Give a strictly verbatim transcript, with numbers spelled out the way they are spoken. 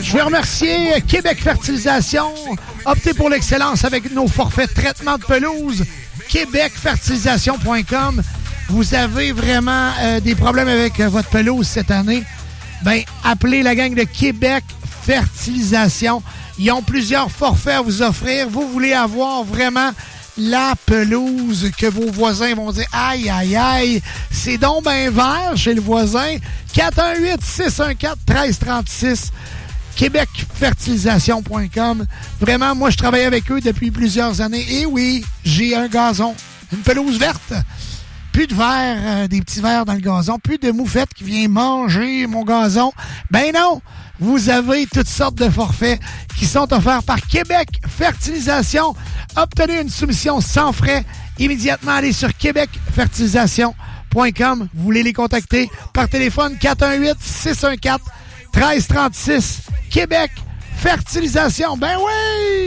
Je veux remercier Québec Fertilisation. Optez pour l'excellence avec nos forfaits de traitement de pelouse. québec fertilisation point com. Vous avez vraiment euh, des problèmes avec euh, votre pelouse cette année? Ben, appelez la gang de Québec Fertilisation. Ils ont plusieurs forfaits à vous offrir. Vous voulez avoir vraiment la pelouse que vos voisins vont dire « Aïe, aïe, aïe, c'est donc ben vert chez le voisin. » quatre un huit, six un quatre, un trois trois six, québec fertilisation point com. Vraiment, moi, je travaille avec eux depuis plusieurs années. Et oui, j'ai un gazon, une pelouse verte. Plus de verre, euh, des petits verres dans le gazon. Plus de moufette qui vient manger mon gazon. Ben non! Vous avez toutes sortes de forfaits qui sont offerts par Québec Fertilisation. Obtenez une soumission sans frais. Immédiatement, allez sur québec fertilisation point com. Vous voulez les contacter par téléphone quatre un huit, six un quatre, un trois trois six. Québec Fertilisation. Ben oui!